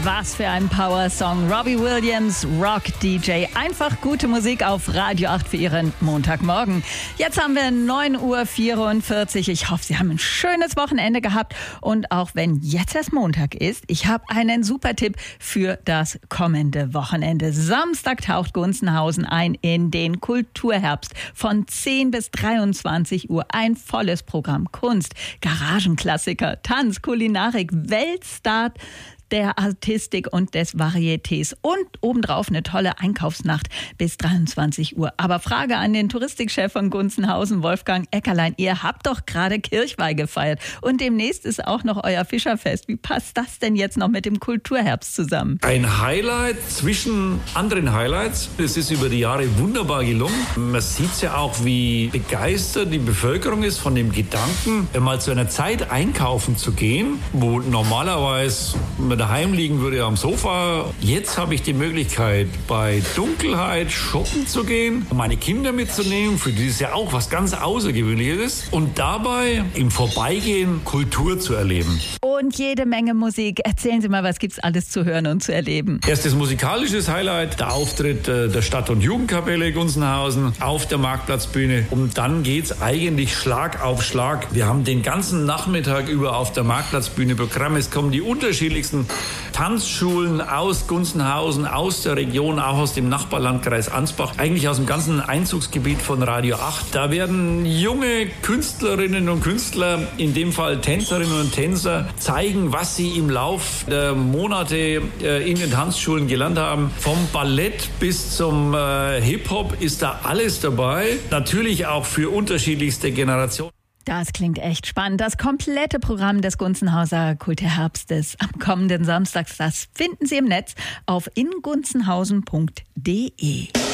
Was für ein Power-Song. Robbie Williams, Rock-DJ. Einfach gute Musik auf Radio 8 für Ihren Montagmorgen. Jetzt haben wir 9.44 Uhr. Ich hoffe, Sie haben ein schönes Wochenende gehabt. Und auch wenn jetzt erst Montag ist, ich habe einen super Tipp für das kommende Wochenende. Samstag taucht Gunzenhausen ein in den Kulturherbst. Von 10 bis 23 Uhr ein volles Programm. Kunst, Garagenklassiker, Tanz, Kulinarik, Weltstart der Artistik und des Varietés und obendrauf eine tolle Einkaufsnacht bis 23 Uhr. Aber Frage an den Touristikchef von Gunzenhausen, Wolfgang Eckerlein. Ihr habt doch gerade Kirchweih gefeiert und demnächst ist auch noch euer Fischerfest. Wie passt das denn jetzt noch mit dem Kulturherbst zusammen? Ein Highlight zwischen anderen Highlights. Es ist über die Jahre wunderbar gelungen. Man sieht ja auch, wie begeistert die Bevölkerung ist von dem Gedanken, mal zu einer Zeit einkaufen zu gehen, wo normalerweise man daheim liegen würde am Sofa. Jetzt habe ich die Möglichkeit, bei Dunkelheit shoppen zu gehen, meine Kinder mitzunehmen, für die es ja auch was ganz Außergewöhnliches ist, und dabei im Vorbeigehen Kultur zu erleben. Und jede Menge Musik. Erzählen Sie mal, was gibt's alles zu hören und zu erleben? Erstes musikalisches Highlight, der Auftritt der Stadt- und Jugendkapelle Gunzenhausen auf der Marktplatzbühne. Und dann geht's eigentlich Schlag auf Schlag. Wir haben den ganzen Nachmittag über auf der Marktplatzbühne Programm. Es kommen die unterschiedlichsten Tanzschulen aus Gunzenhausen, aus der Region, auch aus dem Nachbarlandkreis Ansbach, eigentlich aus dem ganzen Einzugsgebiet von Radio 8. Da werden junge Künstlerinnen und Künstler, in dem Fall Tänzerinnen und Tänzer, zeigen, was sie im Lauf der Monate in den Tanzschulen gelernt haben. Vom Ballett bis zum Hip-Hop ist da alles dabei. Natürlich auch für unterschiedlichste Generationen. Das klingt echt spannend. Das komplette Programm des Gunzenhauser Kulturherbstes am kommenden Samstag, das finden Sie im Netz auf ingunzenhausen.de.